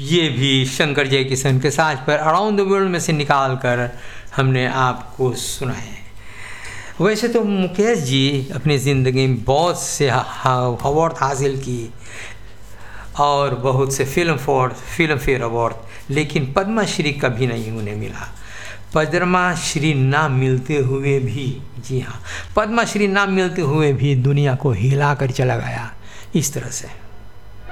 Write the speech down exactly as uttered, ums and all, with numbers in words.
ये भी शंकर जयकिशन के साज पर अराउंड द वर्ल्ड में से निकाल कर हमने आपको सुनाए। वैसे तो मुकेश जी अपनी ज़िंदगी में बहुत से अवार्ड हासिल की और बहुत से film four film fair award, लेकिन पद्मश्री कभी नहीं उन्हें मिला। पद्मश्री ना मिलते हुए भी, जी हाँ, पद्मश्री ना मिलते हुए भी दुनिया को हिला कर चला गया इस तरह से।